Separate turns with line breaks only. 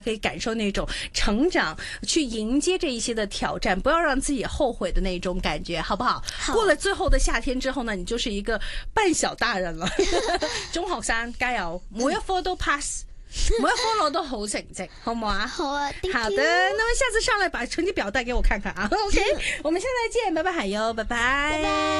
可以感受那種成長，去迎接這一些的挑戰，不要讓自己後悔的那種感覺，好不好？
好。
過了最後的夏天之後呢，你就是一個半小大人了。中學生加油，每一科都 pass，每一科攞到好成績，好唔好啊？
好啊，
好的，那麼下次上來把成績表帶給我看看啊。OK， 我們現在見，拜拜，還有，拜拜。拜拜。